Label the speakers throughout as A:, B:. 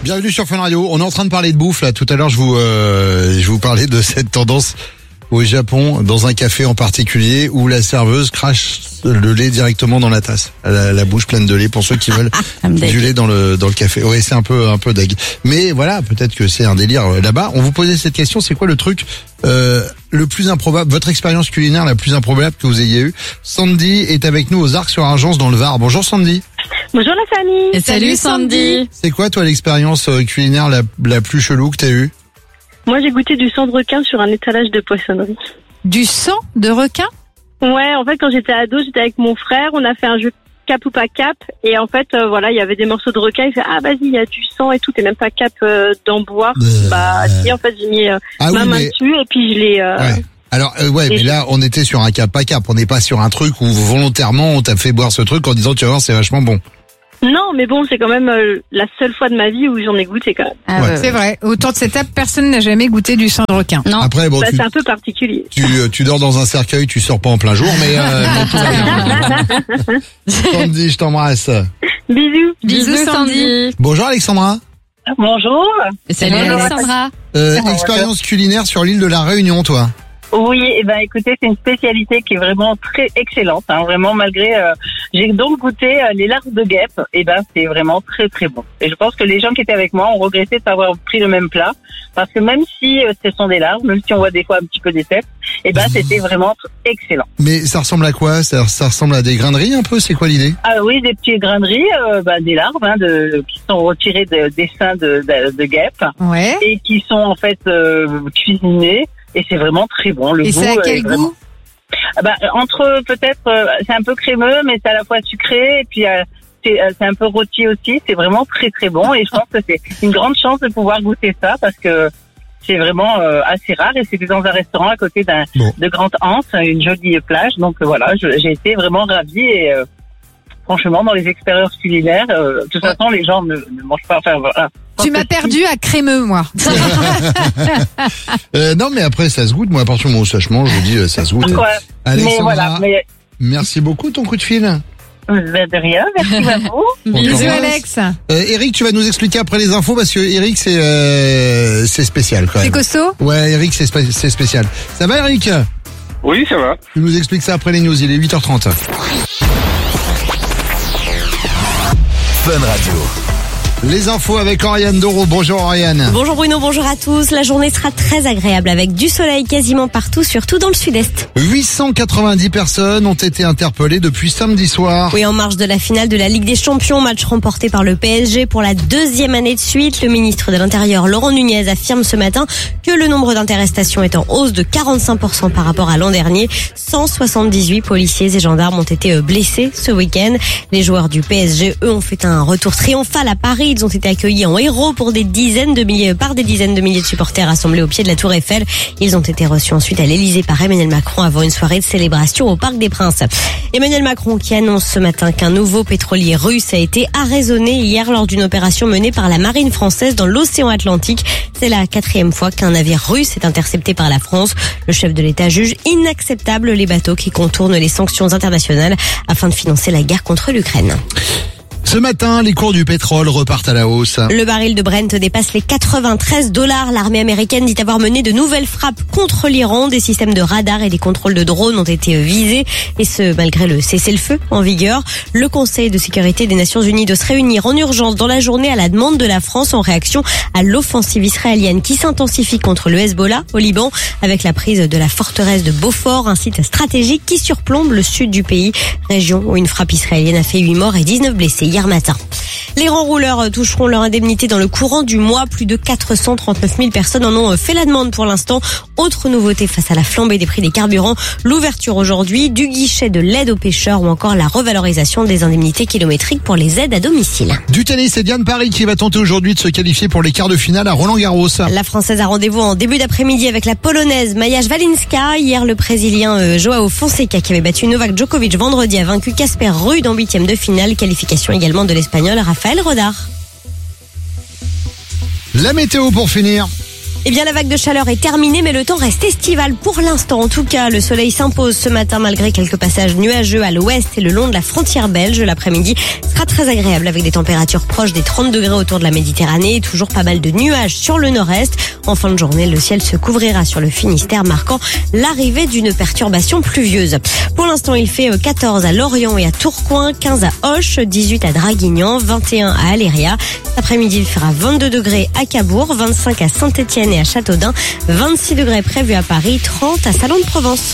A: Bienvenue sur Fun Radio. On est en train de parler de bouffe là. Tout à l'heure, je vous parlais de cette tendance au Japon, dans un café en particulier, où la serveuse crache le lait directement dans la tasse. La bouche pleine de lait pour ceux qui veulent du lait dans le café. Oui, c'est un peu deg. Mais voilà, peut-être que c'est un délire là-bas. On vous posait cette question, c'est quoi le truc le plus improbable, votre expérience culinaire la plus improbable que vous ayez eue? Sandy est avec nous aux Arcs-sur-Argence dans le Var. Bonjour Sandy.
B: Bonjour la famille.
C: Et salut Sandy.
A: C'est quoi toi l'expérience culinaire la plus chelou que t'as eue?
B: Moi j'ai goûté du sang de requin sur un étalage de poissonnerie.
C: Du sang de requin?
B: Ouais, en fait quand j'étais ado, j'étais avec mon frère, on a fait un jeu cap ou pas cap, et en fait voilà, il y avait des morceaux de requin, il fait vas-y, il y a du sang et tout, t'es même pas cap d'en boire. Si, en fait j'ai mis ma main dessus et puis je l'ai...
A: Ouais. Alors mais là on était sur un cap pas cap, on n'est pas sur un truc où volontairement on t'a fait boire ce truc en disant tu vas voir c'est vachement bon.
B: Non, mais bon, c'est quand même la seule fois de ma vie où j'en ai goûté quand même.
C: C'est vrai. Autour de cette table, personne n'a jamais goûté du sang de requin.
B: Non.
A: Après, bon,
B: c'est un peu particulier.
A: Tu dors dans un cercueil, tu sors pas en plein jour, mais tout va bien. Sandy, je t'embrasse.
B: Bisous.
C: Bisous Sandy.
A: Bonjour Alexandra.
B: Bonjour.
C: Salut Alexandra.
A: Expérience culinaire sur l'île de la Réunion, toi?
D: Oui, écoutez, c'est une spécialité qui est vraiment très excellente, vraiment malgré j'ai donc goûté les larves de guêpe, c'est vraiment très très bon. Et je pense que les gens qui étaient avec moi ont regretté de pas avoir pris le même plat, parce que même si ce sont des larves, même si on voit des fois un petit peu des têtes, c'était vraiment excellent.
A: Mais ça ressemble à quoi? Ça ressemble à des grains de riz un peu? C'est quoi l'idée?
D: Ah oui, des petits grains de riz, des larves qui sont retirées des seins de guêpe,
C: ouais,
D: et qui sont en fait cuisinés. Et c'est vraiment très bon. Le
C: goût. Et c'est à quel goût?
D: Entre peut-être, c'est un peu crémeux, mais c'est à la fois sucré, et puis c'est un peu rôti aussi. C'est vraiment très très bon. Et je pense que c'est une grande chance de pouvoir goûter ça, parce que c'est vraiment assez rare. Et c'était dans un restaurant à côté de Grande-Anse, une jolie plage. Donc voilà, j'ai été vraiment ravie. Et franchement, dans les expériences culinaires, de toute façon, les gens ne mangent pas. Enfin voilà.
C: Tu m'as perdu à crémeux, moi.
A: Non, mais après, ça se goûte. Moi, à partir du moment où ça se mange, je vous dis, ça se goûte.
D: Ouais.
A: Alexandra, merci beaucoup ton coup de fil.
D: De rien, merci à vous.
C: Bisous Alex.
A: Eric, tu vas nous expliquer après les infos, parce que Eric, c'est spécial quand même.
C: C'est costaud?
A: Ouais, Eric, c'est spécial. Ça va, Eric?
E: Oui, ça va.
A: Tu nous expliques ça après les news, il est 8h30. Fun Radio. Les infos avec Oriane Doro. Bonjour Oriane.
F: Bonjour Bruno, bonjour à tous. La journée sera très agréable avec du soleil quasiment partout, surtout dans le sud-est.
A: 890 personnes ont été interpellées depuis samedi soir.
F: Oui, en marge de la finale de la Ligue des Champions, match remporté par le PSG pour la deuxième année de suite. Le ministre de l'Intérieur, Laurent Nunez, affirme ce matin que le nombre d'interestations est en hausse de 45% par rapport à l'an dernier. 178 policiers et gendarmes ont été blessés ce week-end. Les joueurs du PSG, eux, ont fait un retour triomphal à Paris. Ils ont été accueillis en héros par des dizaines de milliers de supporters rassemblés au pied de la Tour Eiffel. Ils ont été reçus ensuite à l'Elysée par Emmanuel Macron avant une soirée de célébration au Parc des Princes. Emmanuel Macron qui annonce ce matin qu'un nouveau pétrolier russe a été arraisonné hier lors d'une opération menée par la marine française dans l'océan Atlantique. C'est la 4e fois qu'un navire russe est intercepté par la France. Le chef de l'État juge inacceptable les bateaux qui contournent les sanctions internationales afin de financer la guerre contre l'Ukraine.
A: Ce matin, les cours du pétrole repartent à la hausse.
F: Le baril de Brent dépasse les $93. L'armée américaine dit avoir mené de nouvelles frappes contre l'Iran. Des systèmes de radar et des contrôles de drones ont été visés. Et ce, malgré le cessez-le-feu en vigueur. Le Conseil de sécurité des Nations Unies doit se réunir en urgence dans la journée à la demande de la France en réaction à l'offensive israélienne qui s'intensifie contre le Hezbollah au Liban avec la prise de la forteresse de Beaufort, un site stratégique qui surplombe le sud du pays, région où une frappe israélienne a fait 8 morts et 19 blessés hier matin. Les renrouleurs toucheront leur indemnité dans le courant du mois. Plus de 439 000 personnes en ont fait la demande pour l'instant. Autre nouveauté face à la flambée des prix des carburants, l'ouverture aujourd'hui du guichet de l'aide aux pêcheurs ou encore la revalorisation des indemnités kilométriques pour les aides à domicile.
A: Du tennis, c'est Diane Paris qui va tenter aujourd'hui de se qualifier pour les quarts de finale à Roland-Garros.
F: La Française a rendez-vous en début d'après-midi avec la Polonaise Maja Swalinska. Hier, le Brésilien Joao Fonseca qui avait battu Novak Djokovic vendredi a vaincu Casper Ruud en 8e de finale. Qualification également de l'Espagnol Rafael Rodar.
A: La météo pour finir.
F: Eh bien, la vague de chaleur est terminée, mais le temps reste estival pour l'instant. En tout cas, le soleil s'impose ce matin malgré quelques passages nuageux à l'ouest et le long de la frontière belge. L'après-midi sera très agréable avec des températures proches des 30 degrés autour de la Méditerranée et toujours pas mal de nuages sur le nord-est. En fin de journée, le ciel se couvrira sur le Finistère, marquant l'arrivée d'une perturbation pluvieuse. Pour l'instant, il fait 14 à Lorient et à Tourcoing, 15 à Auch, 18 à Draguignan, 21 à Aléria. Cet après-midi, il fera 22 degrés à Cabourg, 25 à Saint-Étienne et à Châteaudun, 26 degrés prévus à Paris, 30 à Salon de Provence.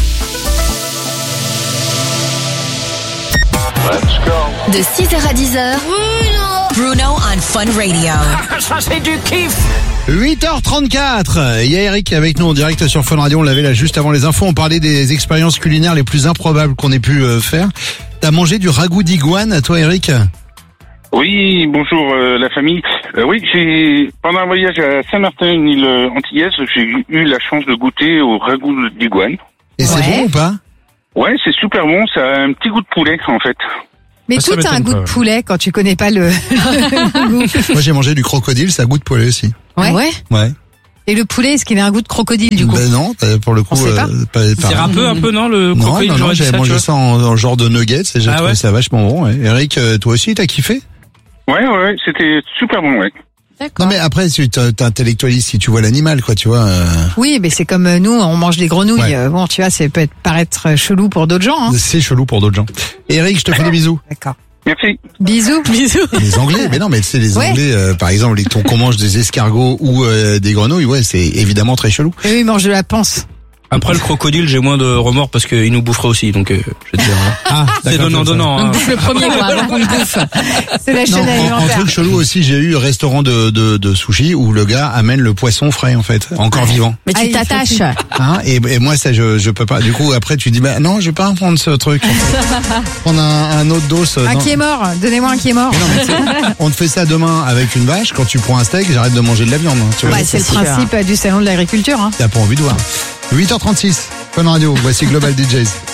E: De 6h à 10h, Bruno on Fun Radio.
G: Ça c'est du kiff.
A: 8h34. Il y a Eric avec nous en direct sur Fun Radio. On l'avait là juste avant les infos. On parlait des expériences culinaires les plus improbables qu'on ait pu faire. T'as mangé du ragoût d'iguane, toi, Eric?
H: Oui, bonjour la famille. Oui, pendant un voyage à Saint-Martin, une île antillaise, j'ai eu la chance de goûter au ragoût d'iguane.
A: Et c'est bon ou pas?
H: Ouais, c'est super bon. Ça a un petit goût de poulet en fait.
C: Mais tout a un goût de poulet quand tu connais pas le goût.
A: Moi, j'ai mangé du crocodile, ça a goût de poulet aussi.
C: Ouais.
A: Ouais.
C: Et le poulet, est-ce qu'il a un goût de crocodile du coup?
A: Ben non, pour le coup,
I: C'est râpeux un peu, non, le crocodile?
A: Non, j'avais mangé ça en genre de nuggets et j'ai trouvé ça vachement bon. Ouais. Eric, toi aussi, t'as kiffé?
H: Ouais, c'était super bon, ouais.
A: Non mais après, tu t'intellectualises si tu vois l'animal, quoi, tu vois.
C: Oui, mais c'est comme nous, on mange des grenouilles.
A: Ouais.
C: Bon, tu vois, ça peut paraître chelou pour d'autres gens. Hein.
A: C'est chelou pour d'autres gens. Eric, je te fais des bisous.
C: D'accord.
H: Merci.
C: Bisous.
A: Les Anglais, mais non, mais c'est les Anglais, par exemple, qu'on mange des escargots ou des grenouilles, ouais, c'est évidemment très chelou.
C: Et eux, ils mangent de la panse.
I: Après le crocodile, j'ai moins de remords parce qu'il nous boufferait aussi, donc je vais te dire. C'est donnant.
C: On bouffe le premier, quoi, avant qu'on le bouffe. C'est la chaîne alimentaire.
A: En truc chelou aussi, j'ai eu un restaurant de sushi où le gars amène le poisson frais, en fait, encore vivant.
C: Mais tu t'attaches.
A: Hein, et moi, ça, je peux pas. Du coup, après, tu dis, bah, non, je vais pas prendre ce truc. Prendre un autre dos.
C: Un qui est mort. Donnez-moi un qui est mort.
A: Mais non, on te fait ça demain avec une vache. Quand tu prends un steak, j'arrête de manger de la viande. Tu vois,
C: c'est le principe du salon de l'agriculture. Hein.
A: T'as pas envie de voir. 8h36, Fun Radio, voici Global DJs.